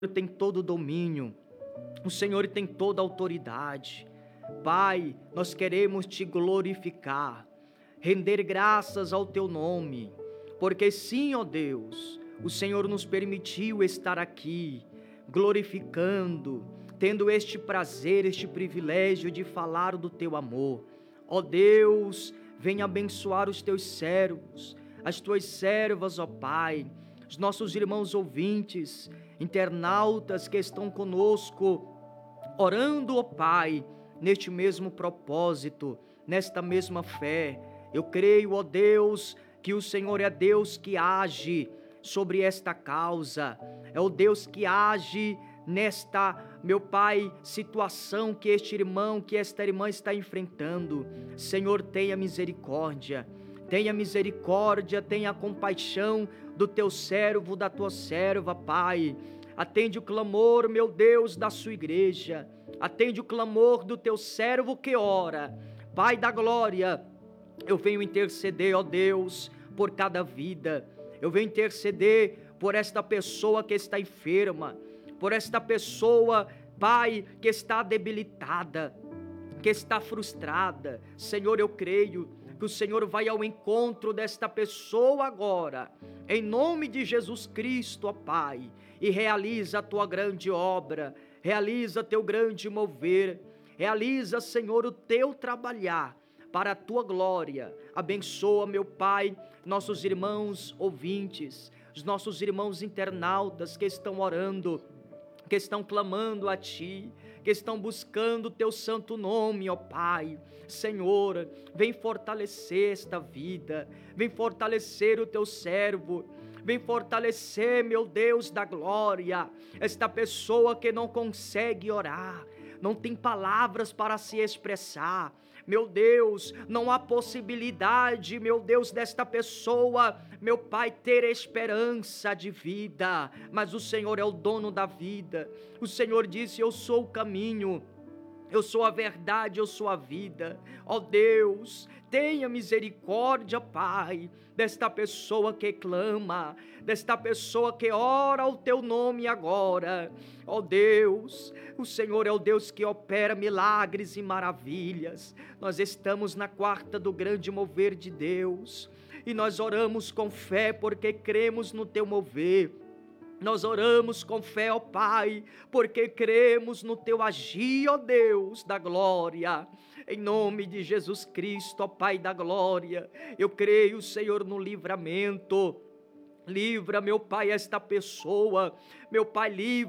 tem todo o domínio, o Senhor tem toda a autoridade. Pai, nós queremos te glorificar, render graças ao teu nome, porque sim, ó Deus, o Senhor nos permitiu estar aqui, glorificando, tendo este prazer, este privilégio de falar do teu amor. Ó Deus, venha abençoar os teus servos, as tuas servas, ó Pai, os nossos irmãos ouvintes, internautas que estão conosco, orando, ó Pai, neste mesmo propósito, nesta mesma fé. Eu creio, ó Deus, que o Senhor é Deus que age sobre esta causa, é o Deus que age nesta, meu Pai, situação que este irmão, que esta irmã está enfrentando. Senhor, tenha misericórdia, tenha compaixão do teu servo, da tua serva, Pai. Atende o clamor, meu Deus, da sua igreja, atende o clamor do teu servo que ora. Pai da glória, eu venho interceder, ó Deus, por cada vida. Eu venho interceder por esta pessoa que está enferma, por esta pessoa, Pai, que está debilitada, que está frustrada. Senhor, eu creio que o Senhor vai ao encontro desta pessoa agora, em nome de Jesus Cristo, ó Pai, e realiza a tua grande obra, realiza teu grande mover, realiza, Senhor, o teu trabalhar para a tua glória. Abençoa, meu Pai, nossos irmãos ouvintes, os nossos irmãos internautas que estão orando, que estão clamando a Ti, que estão buscando o Teu santo nome, ó Pai. Senhor, vem fortalecer esta vida, vem fortalecer o Teu servo, vem fortalecer, meu Deus da glória, esta pessoa que não consegue orar, não tem palavras para se expressar. Meu Deus, não há possibilidade, meu Deus, desta pessoa, meu Pai, ter esperança de vida, mas o Senhor é o dono da vida. O Senhor disse: eu sou o caminho, eu sou a verdade, eu sou a vida. Ó Deus, tenha misericórdia, Pai, desta pessoa que clama, desta pessoa que ora o teu nome agora. Ó Deus, o Senhor é o Deus que opera milagres e maravilhas. Nós estamos na quarta do grande mover de Deus, e nós oramos com fé porque cremos no teu mover. Nós oramos com fé, ó Pai, porque cremos no teu agir, ó Deus da glória. Em nome de Jesus Cristo, ó Pai da glória, eu creio, Senhor, no livramento. Livra, meu Pai, esta pessoa, meu Pai,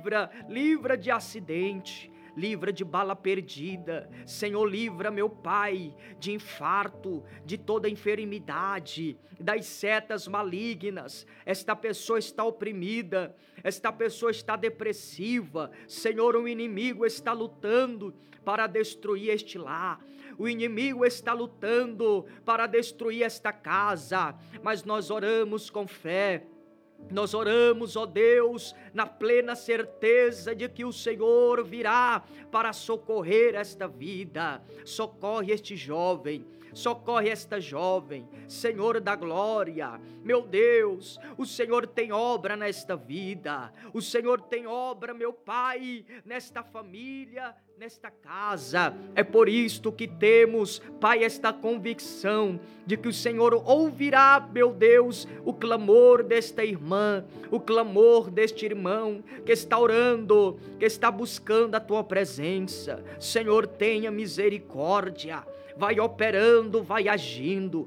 livra de acidente, livra de bala perdida. Senhor, livra, meu Pai, de infarto, de toda enfermidade, das setas malignas. Esta pessoa está oprimida, esta pessoa está depressiva. Senhor, o inimigo está lutando para destruir este lar, o inimigo está lutando para destruir esta casa, mas nós oramos com fé. Nós oramos, ó Deus, na plena certeza de que o Senhor virá para socorrer esta vida. Socorre este jovem, socorre esta jovem, Senhor da glória. Meu Deus, o Senhor tem obra nesta vida, o Senhor tem obra, meu Pai, nesta família, nesta casa. É por isto que temos, Pai, esta convicção de que o Senhor ouvirá, meu Deus, o clamor desta irmã, o clamor deste irmão que está orando, que está buscando a tua presença. Senhor, tenha misericórdia. Vai operando, vai agindo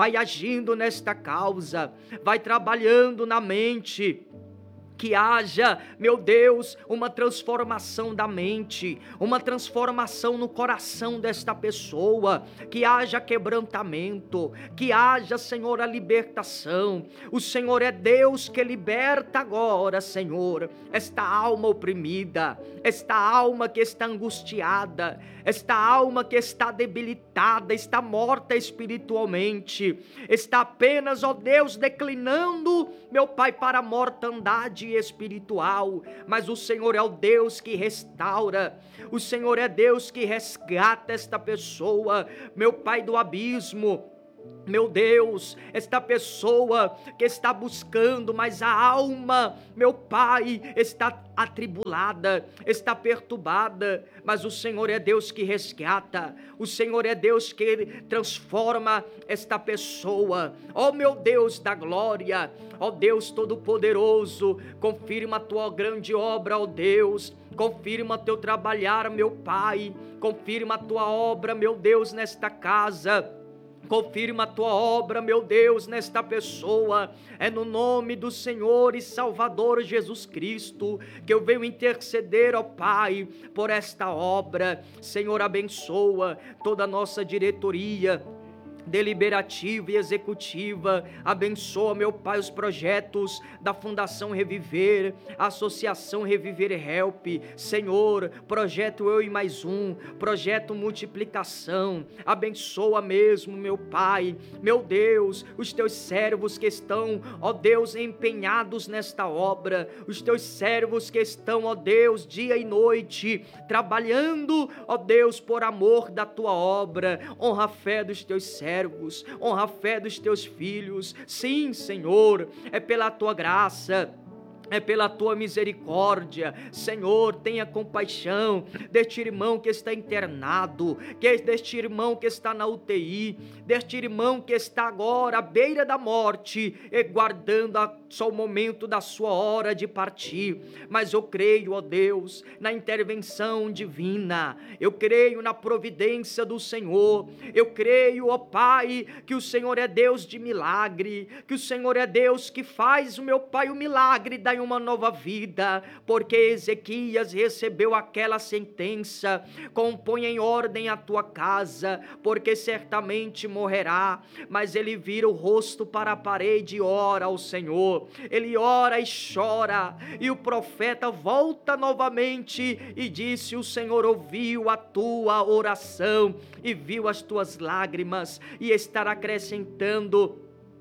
nesta causa, vai trabalhando na mente. Que haja, meu Deus, uma transformação da mente, uma transformação no coração desta pessoa, que haja quebrantamento, que haja, Senhor, a libertação. O Senhor é Deus que liberta agora, Senhor, esta alma oprimida, esta alma que está angustiada, esta alma que está debilitada, está morta espiritualmente, está apenas, ó Deus, declinando, meu Pai, para a mortandade espiritual. Mas o Senhor é o Deus que restaura, o Senhor é Deus que resgata esta pessoa, meu Pai, do abismo. Meu Deus, esta pessoa que está buscando, mas a alma, meu Pai, está atribulada, está perturbada, mas o Senhor é Deus que resgata, o Senhor é Deus que transforma esta pessoa. Ó meu Deus da glória, ó Deus Todo-Poderoso, confirma a tua grande obra, ó Deus, confirma teu trabalhar, meu Pai, confirma a tua obra, meu Deus, nesta casa. Confirma a tua obra, meu Deus, nesta pessoa. É no nome do Senhor e Salvador Jesus Cristo que eu venho interceder, ó Pai, por esta obra. Senhor, abençoa toda a nossa diretoria deliberativa e executiva, abençoa, meu Pai, os projetos da Fundação Reviver, Associação Reviver Help, Senhor, projeto Eu e Mais Um, projeto Multiplicação, abençoa mesmo, meu Pai, meu Deus, os teus servos que estão, ó Deus, empenhados nesta obra, os teus servos que estão, ó Deus, dia e noite, trabalhando, ó Deus, por amor da tua obra, honra a fé dos teus servos, honra a fé dos teus filhos. Sim, Senhor, é pela tua graça, é pela tua misericórdia. Senhor, tenha compaixão deste irmão que está internado, deste irmão que está na UTI, deste irmão que está agora à beira da morte, e guardando só o momento da sua hora de partir. Mas eu creio, ó Deus, na intervenção divina, eu creio na providência do Senhor, eu creio, ó Pai, que o Senhor é Deus de milagre, que o Senhor é Deus que faz, o meu Pai, o milagre da uma nova vida, porque Ezequias recebeu aquela sentença: compõe em ordem a tua casa, porque certamente morrerá. Mas ele vira o rosto para a parede e ora ao Senhor, ele ora e chora, e o profeta volta novamente e disse: o Senhor ouviu a tua oração e viu as tuas lágrimas, e estará acrescentando.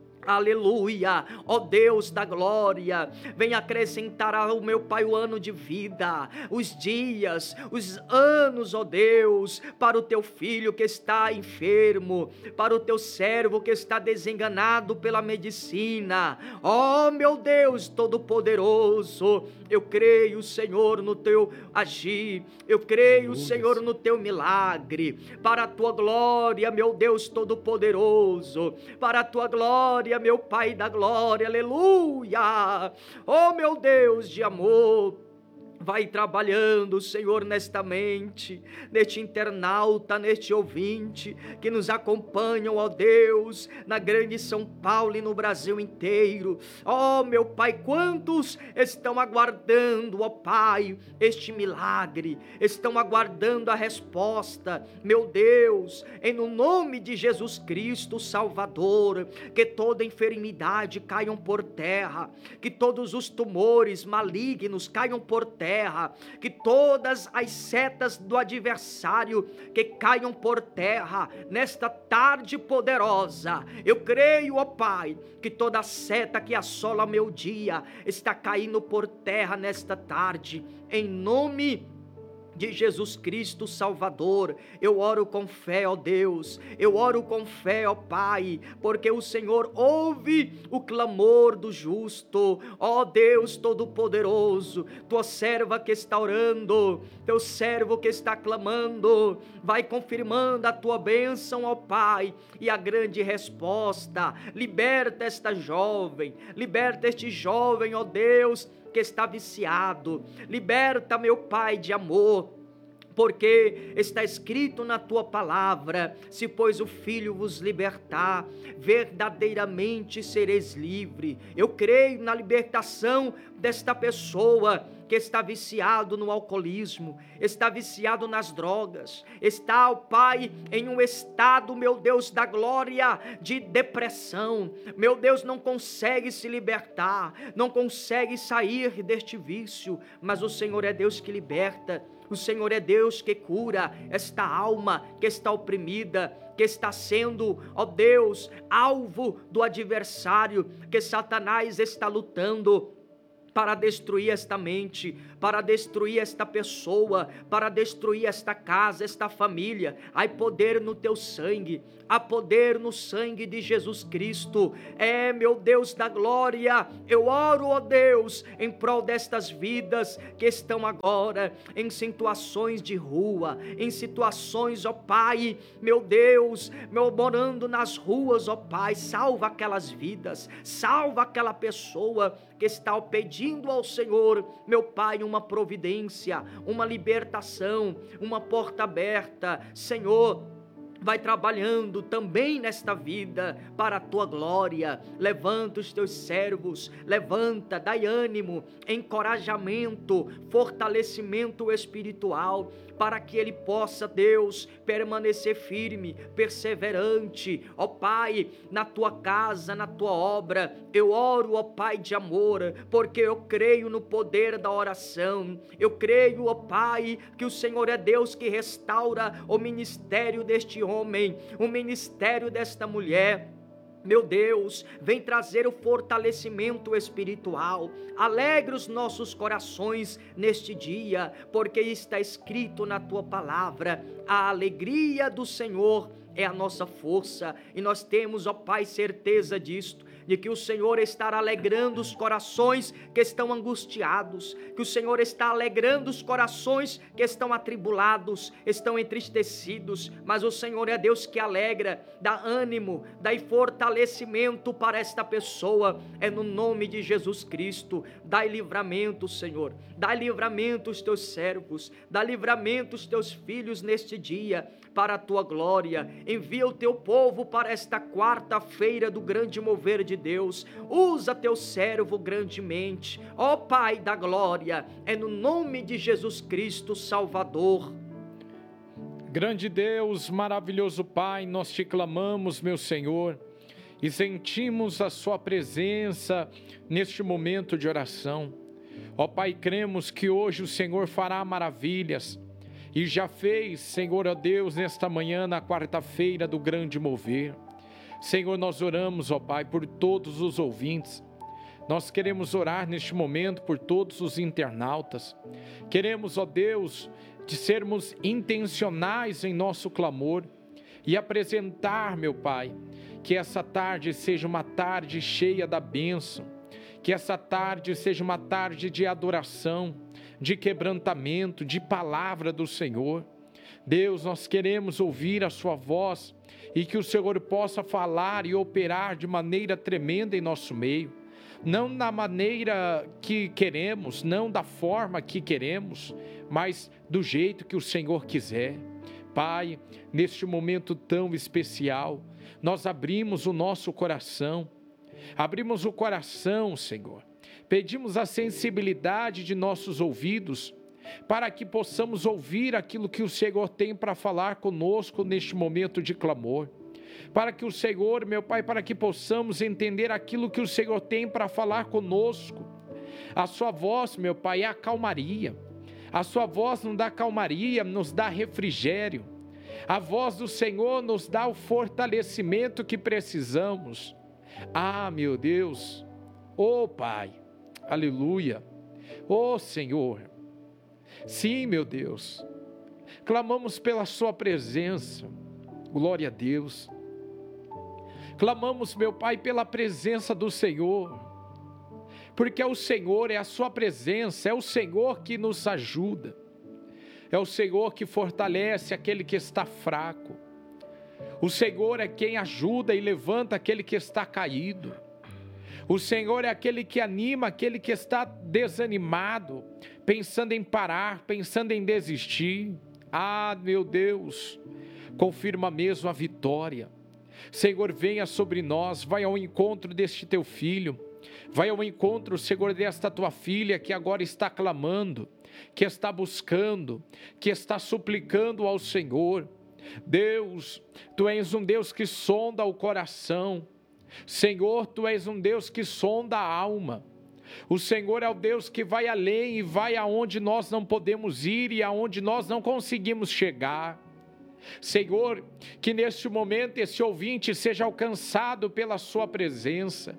Aleluia, ó Deus da glória, vem acrescentar ao meu Pai o ano de vida, os dias, os anos, ó Deus, para o teu filho que está enfermo, para o teu servo que está desenganado pela medicina. Ó meu Deus Todo-Poderoso, eu creio, Senhor, no teu agir, eu creio, Senhor, no teu milagre, para a tua glória, meu Deus Todo-Poderoso, para a tua glória, meu Pai da glória, aleluia. Oh meu Deus de amor, vai trabalhando, Senhor, nesta mente, neste internauta, neste ouvinte, que nos acompanham, ó Deus, na grande São Paulo e no Brasil inteiro. Ó meu Pai, quantos estão aguardando, ó Pai, este milagre, estão aguardando a resposta, meu Deus, em no nome de Jesus Cristo, Salvador, que toda enfermidade caiam por terra, que todos os tumores malignos caiam por terra, que todas as setas do adversário que caiam por terra nesta tarde poderosa. Eu creio, ó Pai, que toda seta que assola meu dia está caindo por terra nesta tarde, em nome de Jesus Cristo Salvador. Eu oro com fé, ó Deus, eu oro com fé, ó Pai, porque o Senhor ouve o clamor do justo. Ó Deus Todo-Poderoso, tua serva que está orando, teu servo que está clamando, vai confirmando a tua bênção, ó Pai, e a grande resposta. Liberta esta jovem, liberta este jovem, ó Deus, que está viciado. Liberta, meu Pai de amor, porque está escrito na tua palavra: se pois o Filho vos libertar, verdadeiramente sereis livre. Eu creio na libertação desta pessoa que está viciado no alcoolismo, está viciado nas drogas, está, ó Pai, em um estado, meu Deus da glória, de depressão. Meu Deus, não consegue se libertar, não consegue sair deste vício, mas o Senhor é Deus que liberta. O Senhor é Deus que cura esta alma que está oprimida, que está sendo, ó Deus, alvo do adversário, que Satanás está lutando para destruir esta mente, para destruir esta pessoa, para destruir esta casa, esta família. Há poder no teu sangue, há poder no sangue de Jesus Cristo. Meu Deus da glória, eu oro, ó Deus, em prol destas vidas que estão agora em situações de rua, em situações, ó Pai, meu Deus, morando nas ruas, ó Pai. Salva aquelas vidas, salva aquela pessoa que está pedindo ao Senhor, meu Pai, uma providência, uma libertação, uma porta aberta. Senhor, vai trabalhando também nesta vida para a tua glória. Levanta os teus servos, levanta, dai ânimo, encorajamento, fortalecimento espiritual, para que ele possa, Deus, permanecer firme, perseverante, ó Pai, na tua casa, na tua obra. Eu oro, ó Pai de amor, porque eu creio no poder da oração. Eu creio, ó Pai, que o Senhor é Deus que restaura o ministério deste homem, o ministério desta mulher. Meu Deus, vem trazer o fortalecimento espiritual. Alegre os nossos corações neste dia, porque está escrito na tua palavra: a alegria do Senhor é a nossa força. E nós temos, ó Pai, certeza disto, de que o Senhor está alegrando os corações que estão angustiados, que o Senhor está alegrando os corações que estão atribulados, estão entristecidos, mas o Senhor é Deus que alegra, dá ânimo, dá fortalecimento para esta pessoa. É no nome de Jesus Cristo. Dai livramento, Senhor, dá livramento aos teus servos, dá livramento aos teus filhos neste dia, para a tua glória. Envia o teu povo para esta quarta-feira do grande mover de Deus. Usa teu servo grandemente, ó Pai da glória, é no nome de Jesus Cristo Salvador. Grande Deus, maravilhoso Pai, nós te clamamos, meu Senhor, e sentimos a sua presença neste momento de oração. Ó Pai, cremos que hoje o Senhor fará maravilhas, e já fez, Senhor, ó Deus, nesta manhã, na quarta-feira do grande mover. Senhor, nós oramos, ó Pai, por todos os ouvintes. Nós queremos orar neste momento por todos os internautas. Queremos, ó Deus, de sermos intencionais em nosso clamor e apresentar, meu Pai, que essa tarde seja uma tarde cheia da bênção, que essa tarde seja uma tarde de adoração, de quebrantamento, de palavra do Senhor. Deus, nós queremos ouvir a sua voz e que o Senhor possa falar e operar de maneira tremenda em nosso meio, não da maneira que queremos, não da forma que queremos, mas do jeito que o Senhor quiser. Pai, neste momento tão especial, nós abrimos o nosso coração, Senhor. Pedimos a sensibilidade de nossos ouvidos, para que possamos ouvir aquilo que o Senhor tem para falar conosco neste momento de clamor. Para que o Senhor, meu Pai, para que possamos entender aquilo que o Senhor tem para falar conosco. A sua voz, meu Pai, é a calmaria. A sua voz nos dá calmaria, nos dá refrigério. A voz do Senhor nos dá o fortalecimento que precisamos. Ah, meu Deus, oh Pai, aleluia, oh Senhor, sim, meu Deus, clamamos pela sua presença, glória a Deus, clamamos, meu Pai, pela presença do Senhor, porque é o Senhor, é a sua presença, é o Senhor que nos ajuda, é o Senhor que fortalece aquele que está fraco, o Senhor é quem ajuda e levanta aquele que está caído. O Senhor é aquele que anima aquele que está desanimado, pensando em parar, pensando em desistir. Ah, meu Deus, confirma mesmo a vitória. Senhor, venha sobre nós, vai ao encontro deste teu filho, vai ao encontro, Senhor, desta tua filha que agora está clamando, que está buscando, que está suplicando ao Senhor. Deus, tu és um Deus que sonda o coração. Senhor, tu és um Deus que sonda a alma. O Senhor é o Deus que vai além e vai aonde nós não podemos ir e aonde nós não conseguimos chegar. Senhor, que neste momento esse ouvinte seja alcançado pela sua presença.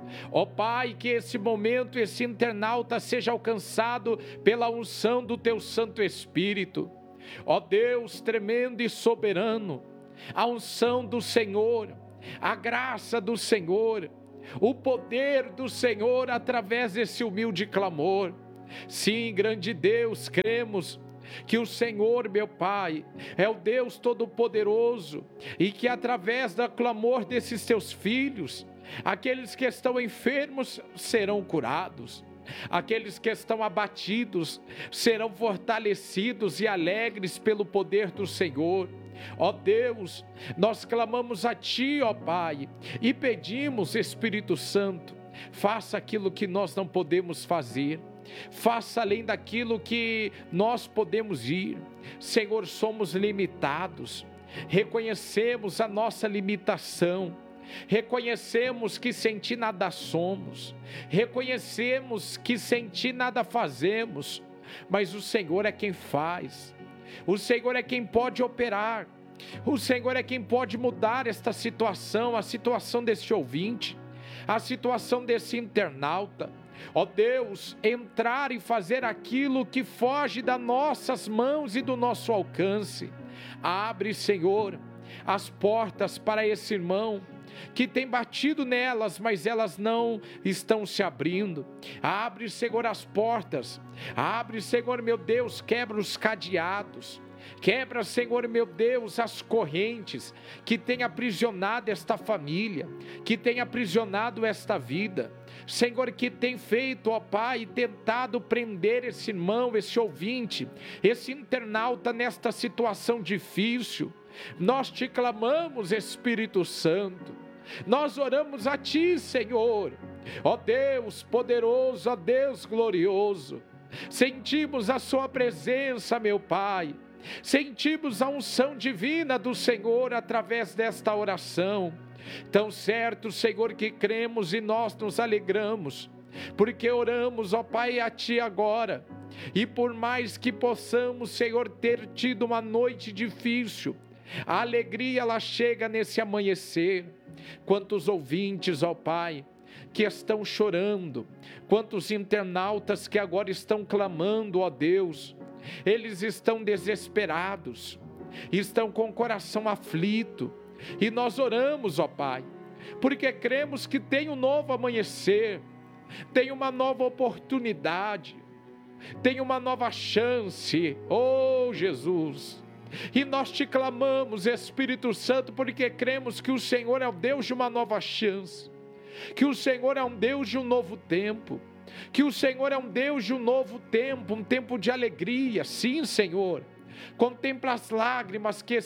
Ó Pai, que esse momento, esse internauta seja alcançado pela unção do Teu Santo Espírito. Ó Deus tremendo e soberano, a unção do Senhor, a graça do Senhor, o poder do Senhor através desse humilde clamor. Sim, grande Deus, cremos que o Senhor, meu Pai, é o Deus Todo-Poderoso e que através do clamor desses Teus filhos, aqueles que estão enfermos serão curados, aqueles que estão abatidos serão fortalecidos e alegres pelo poder do Senhor. Ó Deus, nós clamamos a Ti, ó Pai, e pedimos, Espírito Santo, faça aquilo que nós não podemos fazer, faça além daquilo que nós podemos ir. Senhor, somos limitados, reconhecemos a nossa limitação, reconhecemos que sem Ti nada somos, reconhecemos que sem Ti nada fazemos, mas o Senhor é quem faz, o Senhor é quem pode operar, o Senhor é quem pode mudar esta situação, a situação desse ouvinte, a situação desse internauta. Ó Deus, entrar e fazer aquilo que foge das nossas mãos e do nosso alcance. Abre, Senhor, as portas para esse irmão que tem batido nelas, mas elas não estão se abrindo. Abre, Senhor, as portas. Abre, Senhor, meu Deus, quebra os cadeados. Quebra, Senhor, meu Deus, as correntes que tem aprisionado esta família, que tem aprisionado esta vida. Senhor, que tem feito, ó Pai, tentado prender esse irmão, esse ouvinte, esse internauta nesta situação difícil. Nós Te clamamos, Espírito Santo. Nós oramos a Ti, Senhor. Ó Deus poderoso, ó Deus glorioso. Sentimos a Sua presença, meu Pai. Sentimos a unção divina do Senhor através desta oração. Tão certo, Senhor, que cremos e nós nos alegramos, porque oramos, ó Pai, a Ti agora. E por mais que possamos, Senhor, ter tido uma noite difícil, a alegria ela chega nesse amanhecer. Quantos ouvintes, ó Pai, que estão chorando, quantos internautas que agora estão clamando, ó Deus, eles estão desesperados, estão com o coração aflito, e nós oramos, ó Pai, porque cremos que tem um novo amanhecer, tem uma nova oportunidade, tem uma nova chance, oh Jesus. E nós Te clamamos, Espírito Santo, porque cremos que o Senhor é o Deus de uma nova chance, que o Senhor é um Deus de um novo tempo, que o Senhor é um Deus de um novo tempo, um tempo de alegria. Sim, Senhor, contempla as lágrimas que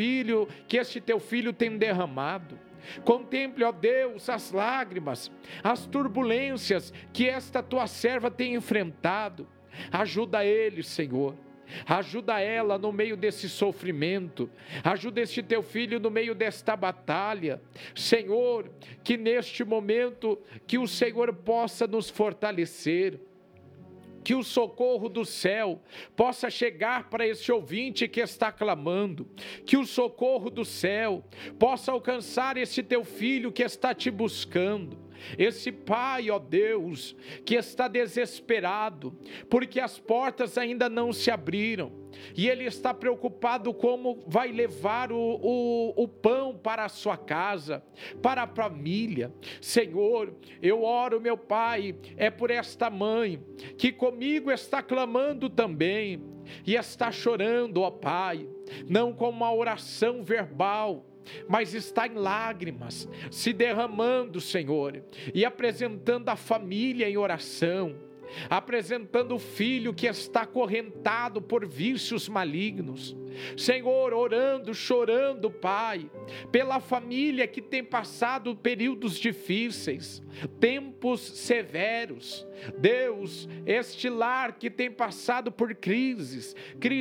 este Teu filho tem derramado. Contemple, ó Deus, as lágrimas, as turbulências que esta Tua serva tem enfrentado. Ajuda ele, Senhor. Ajuda ela no meio desse sofrimento, ajuda este Teu filho no meio desta batalha, Senhor, que neste momento, que o Senhor possa nos fortalecer, que o socorro do céu possa chegar para esse ouvinte que está clamando, que o socorro do céu possa alcançar esse Teu filho que está Te buscando, esse pai, ó Deus, que está desesperado, porque as portas ainda não se abriram, e ele está preocupado como vai levar o pão para a sua casa, para a família. Senhor, eu oro, meu Pai, é por esta mãe, que comigo está clamando também, e está chorando, ó Pai, não com uma oração verbal, mas está em lágrimas, se derramando, Senhor, e apresentando a família em oração, apresentando o filho que está acorrentado por vícios malignos. Senhor, orando, chorando, Pai, pela família que tem passado períodos difíceis, tempos severos. Deus, este lar que tem passado por crises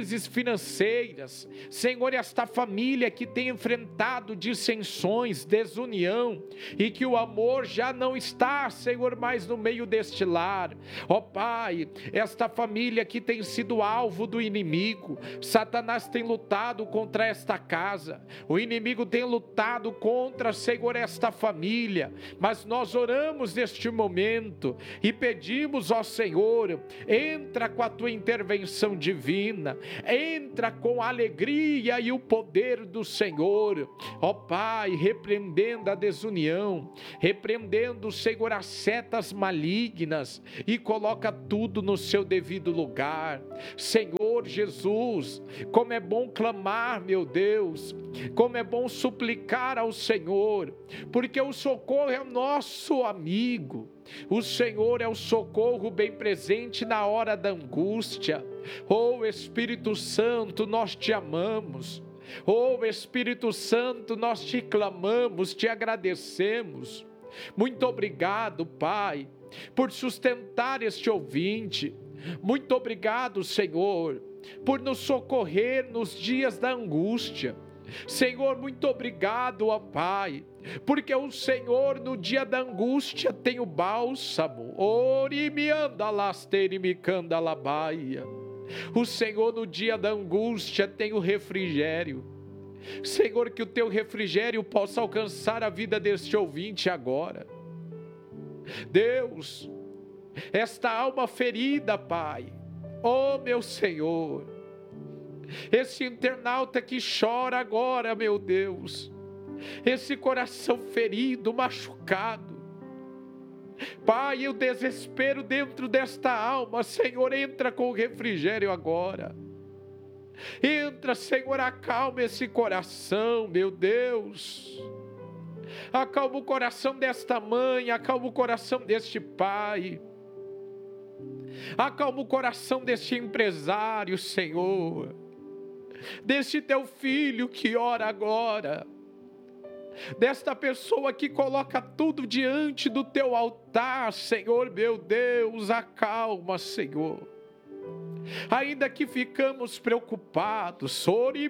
financeiras. Senhor, esta família que tem enfrentado dissensões, desunião, e que o amor já não está, Senhor, mais no meio deste lar. Ó Pai, esta família que tem sido alvo do inimigo, Satanás tem tem lutado contra esta casa, o inimigo tem lutado contra, Senhor, esta família, mas nós oramos neste momento e pedimos ao Senhor, entra com a tua intervenção divina, entra com a alegria e o poder do Senhor, ó Pai, repreendendo a desunião, repreendendo, Senhor, as setas malignas e coloca tudo no seu devido lugar. Senhor Jesus, como é bom clamar, meu Deus, como é bom suplicar ao Senhor, porque o socorro é o nosso amigo, o Senhor é o socorro bem presente na hora da angústia. Oh Espírito Santo, nós te amamos. Oh Espírito Santo, nós te clamamos, te agradecemos. Muito obrigado, Pai, por sustentar este ouvinte. Muito obrigado, Senhor, por nos socorrer nos dias da angústia. Senhor, muito obrigado, ó Pai, porque o Senhor no dia da angústia tem o bálsamo. O Senhor no dia da angústia tem o refrigério. Senhor, que o teu refrigério possa alcançar a vida deste ouvinte agora. Deus, esta alma ferida, Pai, ó meu Senhor, esse internauta que chora agora, meu Deus, esse coração ferido, machucado, Pai, o desespero dentro desta alma, Senhor, entra com o refrigério agora. Entra, Senhor, acalma esse coração, meu Deus. Acalma o coração desta mãe, acalma o coração deste pai. Acalma o coração deste empresário, Senhor. Deste teu filho que ora agora. Desta pessoa que coloca tudo diante do teu altar, Senhor, meu Deus, acalma, Senhor. Ainda que ficamos preocupados,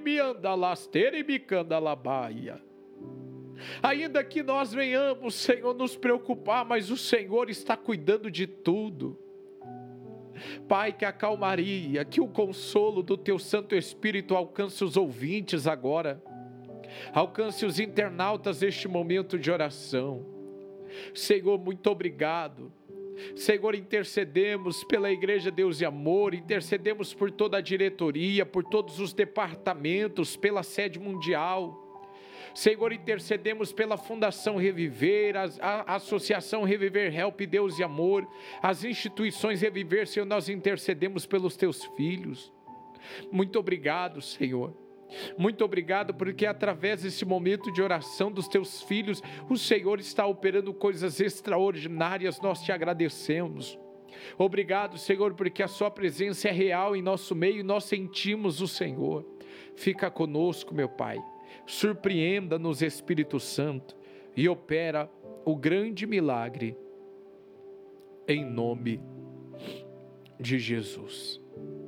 ainda que nós venhamos, Senhor, nos preocupar, mas o Senhor está cuidando de tudo. Pai, que a calmaria, que o consolo do teu Santo Espírito alcance os ouvintes agora, alcance os internautas neste momento de oração. Senhor, muito obrigado. Senhor, intercedemos pela Igreja Deus e Amor, intercedemos por toda a diretoria, por todos os departamentos, pela sede mundial. Senhor, intercedemos pela Fundação Reviver, a Associação Reviver Help Deus e Amor, as instituições Reviver, Senhor, nós intercedemos pelos teus filhos. Muito obrigado, Senhor. Muito obrigado, porque através desse momento de oração dos teus filhos, o Senhor está operando coisas extraordinárias, nós te agradecemos. Obrigado, Senhor, porque a sua presença é real em nosso meio e nós sentimos o Senhor. Fica conosco, meu Pai, surpreenda-nos, Espírito Santo, e opera o grande milagre, em nome de Jesus.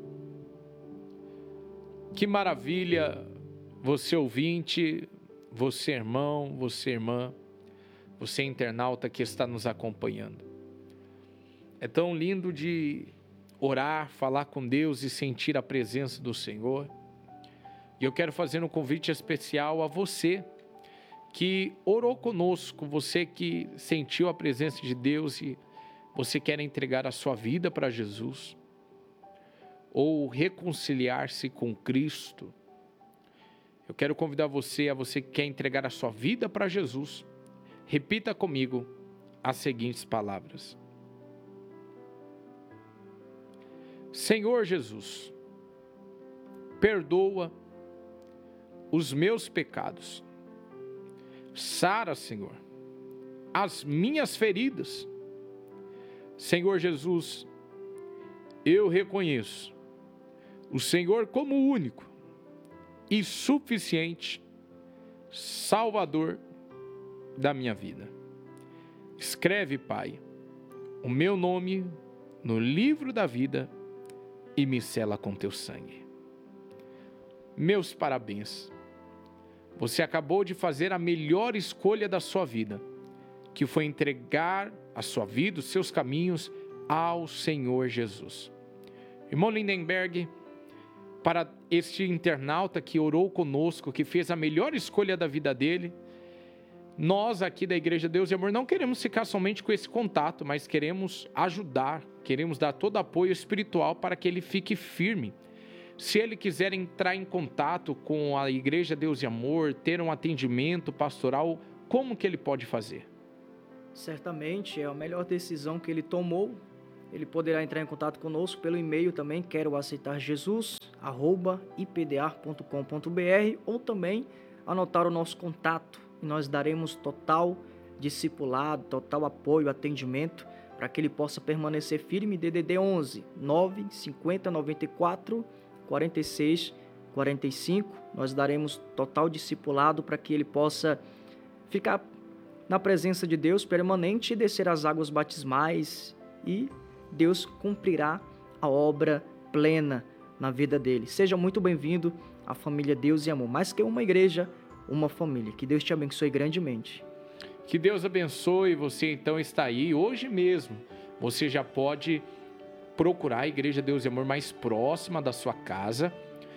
Que maravilha, você ouvinte, você irmão, você irmã, você internauta que está nos acompanhando. É tão lindo de orar, falar com Deus e sentir a presença do Senhor. E eu quero fazer um convite especial a você que orou conosco, você que sentiu a presença de Deus e você quer entregar a sua vida para Jesus, ou reconciliar-se com Cristo. Eu quero convidar você que quer entregar a sua vida para Jesus. Repita comigo as seguintes palavras: Senhor Jesus, perdoa os meus pecados. Sara, Senhor, as minhas feridas. Senhor Jesus, eu reconheço o Senhor como o único e suficiente Salvador da minha vida. Escreve, Pai, o meu nome no livro da vida e me sela com teu sangue. Meus parabéns. Você acabou de fazer a melhor escolha da sua vida, que foi entregar a sua vida, os seus caminhos ao Senhor Jesus. Irmão Lindenberg, para este internauta que orou conosco, que fez a melhor escolha da vida dele. Nós aqui da Igreja Deus e Amor não queremos ficar somente com esse contato, mas queremos ajudar, queremos dar todo apoio espiritual para que ele fique firme. Se ele quiser entrar em contato com a Igreja Deus e Amor, ter um atendimento pastoral, como que ele pode fazer? Certamente é a melhor decisão que ele tomou. Ele poderá entrar em contato conosco pelo e-mail também, queroaceitarjesus@ipdar.com.br, ou também anotar o nosso contato e nós daremos total discipulado, total apoio, atendimento para que ele possa permanecer firme. DDD 11 9 50 94 46 45. Nós daremos total discipulado para que ele possa ficar na presença de Deus permanente e descer as águas batismais, e Deus cumprirá a obra plena na vida dele. Seja muito bem-vindo à família Deus e Amor. Mais que uma igreja, uma família. Que Deus te abençoe grandemente. Que Deus abençoe. Você então está aí hoje mesmo. Você já pode procurar a Igreja Deus e Amor mais próxima da sua casa.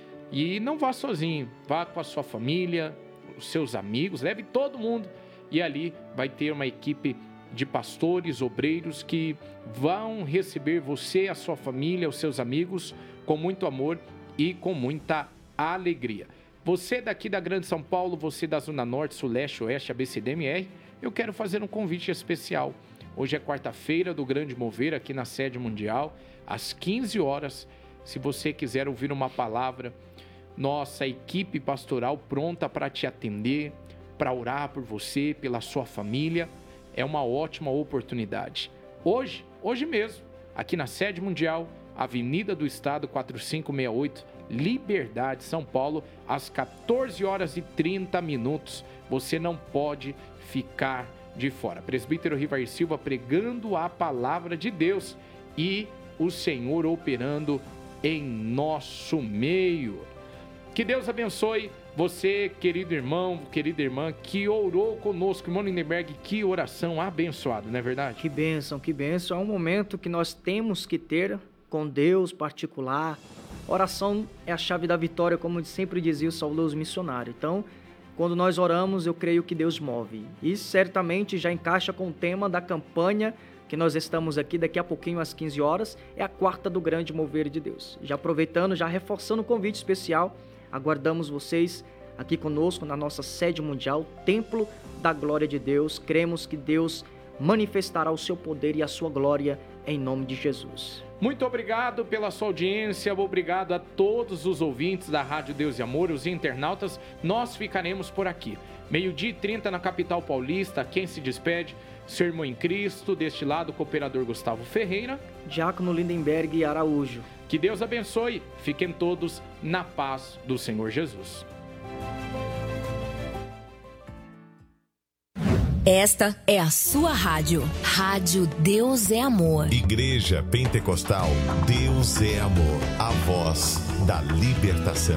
E não vá sozinho. Vá com a sua família, os seus amigos. Leve todo mundo. E ali vai ter uma equipe de pastores, obreiros que vão receber você, a sua família, os seus amigos com muito amor e com muita alegria. Você daqui da Grande São Paulo, você da Zona Norte, Sul, Leste, Oeste, ABCDMR, eu quero fazer um convite especial. Hoje é quarta-feira do Grande Mover aqui na sede mundial, às 15 horas. Se você quiser ouvir uma palavra, nossa equipe pastoral pronta para te atender, para orar por você, pela sua família. É uma ótima oportunidade. Hoje mesmo, aqui na sede mundial, Avenida do Estado 4568, Liberdade, São Paulo, às 14 horas e 30 minutos. Você não pode ficar de fora. Presbítero Rivair Silva pregando a palavra de Deus e o Senhor operando em nosso meio. Que Deus abençoe você, querido irmão, querida irmã, que orou conosco. Irmão Lindenberg, que oração abençoada, não é verdade? Que bênção, que bênção. É um momento que nós temos que ter com Deus particular. Oração é a chave da vitória, como sempre dizia o saudoso missionário. Então, quando nós oramos, eu creio que Deus move. E certamente já encaixa com o tema da campanha que nós estamos aqui daqui a pouquinho às 15 horas. É a quarta do Grande Mover de Deus. Já aproveitando, já reforçando o convite especial, aguardamos vocês aqui conosco na nossa sede mundial, Templo da Glória de Deus. Cremos que Deus manifestará o seu poder e a sua glória em nome de Jesus. Muito obrigado pela sua audiência, obrigado a todos os ouvintes da Rádio Deus e Amor, os internautas. Nós ficaremos por aqui. 12h30 na capital paulista. Quem se despede? Seu irmão em Cristo, deste lado, o cooperador Gustavo Ferreira. Diácono Lindenberg Araújo. Que Deus abençoe. Fiquem todos na paz do Senhor Jesus. Esta é a sua rádio. Rádio Deus é Amor. Igreja Pentecostal Deus é Amor. A voz da libertação.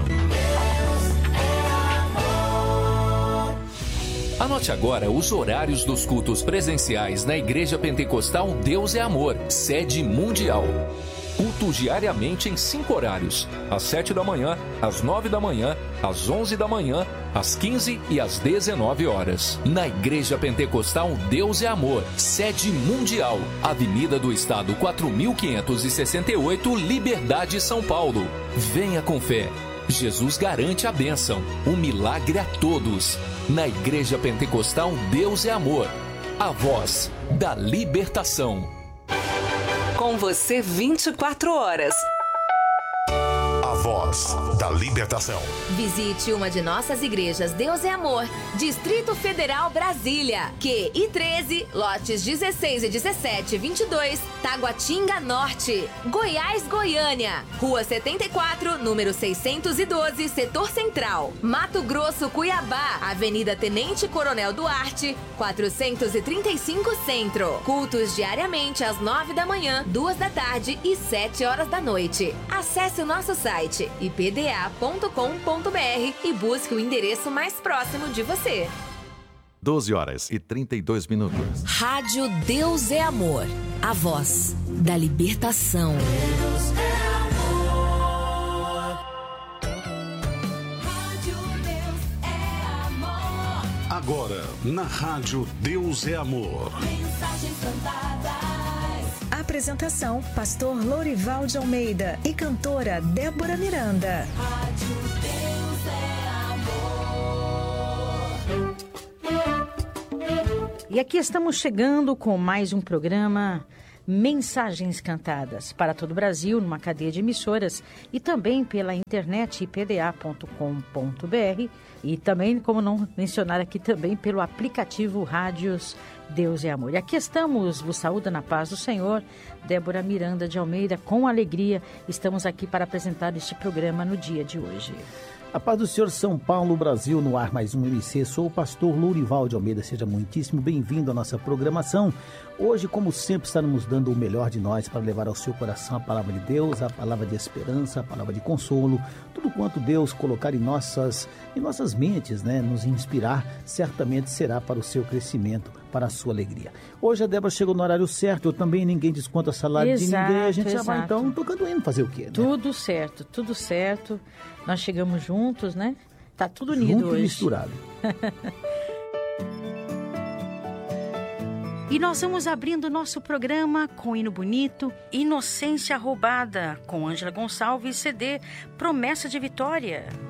Anote agora os horários dos cultos presenciais na Igreja Pentecostal Deus é Amor, sede mundial. Cultos diariamente em 5 horários: às 7 da manhã, às 9 da manhã, às 11 da manhã, às 15 e às 19 horas. Na Igreja Pentecostal Deus é Amor, sede mundial, Avenida do Estado 4568, Liberdade, São Paulo. Venha com fé. Jesus garante a bênção, o milagre a todos. Na Igreja Pentecostal Deus é Amor, a voz da libertação. Com você 24 horas. A voz da libertação. Visite uma de nossas igrejas Deus é Amor, Distrito Federal, Brasília, QI 13, lotes 16 e 17, 22, Taguatinga Norte, Goiás, Goiânia, Rua 74, número 612, Setor Central, Mato Grosso, Cuiabá, Avenida Tenente Coronel Duarte, 435 Centro. Cultos diariamente às 9 da manhã, 2 da tarde e 7 horas da noite. Acesse o nosso site ipda.com.br e busque o endereço mais próximo de você. 12 horas e 32 minutos. Rádio Deus é Amor, a voz da libertação. Deus é amor. Agora, na Rádio Deus é Amor. Mensagens cantadas. Apresentação, pastor Lourival de Almeida e cantora Débora Miranda. Rádio Deus é Amor. E aqui estamos chegando com mais um programa Mensagens Cantadas para todo o Brasil, numa cadeia de emissoras e também pela internet pda.com.br e também, como não mencionar aqui, também pelo aplicativo Rádios Deus é Amor. E aqui estamos, vos saúda na paz do Senhor, Débora Miranda de Almeida, com alegria, estamos aqui para apresentar este programa no dia de hoje. A paz do Senhor, São Paulo, Brasil, no ar mais um MC. Sou o pastor Lourival de Almeida. Seja muitíssimo bem-vindo à nossa programação. Hoje, como sempre, estaremos dando o melhor de nós para levar ao seu coração a palavra de Deus, a palavra de esperança, a palavra de consolo, tudo quanto Deus colocar em nossas mentes, né, nos inspirar, certamente será para o seu crescimento, para a sua alegria. Hoje a Débora chegou no horário certo, eu também, ninguém desconta salário de ninguém, a gente já vai então tocando hino, fazer o quê, né? Tudo certo. Nós chegamos juntos, né? Tá tudo unido junto hoje. E misturado. E nós vamos abrindo nosso programa com hino bonito, Inocência Roubada, com Ângela Gonçalves, CD Promessa de Vitória.